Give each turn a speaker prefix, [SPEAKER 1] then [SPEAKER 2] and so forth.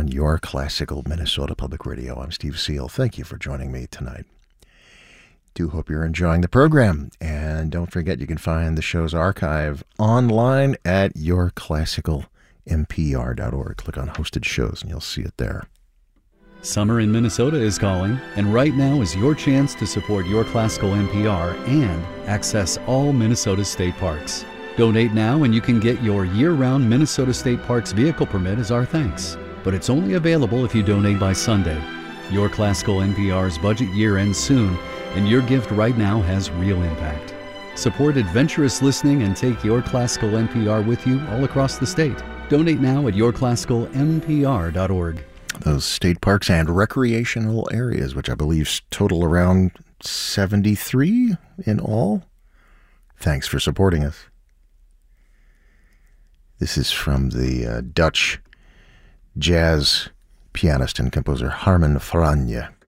[SPEAKER 1] on your classical Minnesota Public Radio. I'm Steve Seal. Thank you for joining me tonight. Do hope you're enjoying the program. And don't forget, you can find the show's archive online at yourclassicalnpr.org. Click on hosted shows and you'll see it there.
[SPEAKER 2] Summer in Minnesota is calling, and right now is your chance to support Your Classical NPR and access all Minnesota state parks. Donate now and you can get your year-round Minnesota State Parks vehicle permit as our thanks. But it's only available if you donate by Sunday. Your Classical NPR's budget year ends soon, and your gift right now has real impact. Support adventurous listening and take Your Classical NPR with you all across the state. Donate now at yourclassicalnpr.org.
[SPEAKER 1] Those state parks and recreational areas, which I believe total around 73 in all. Thanks for supporting us. This is from the Dutch jazz pianist and composer Harmen Franje.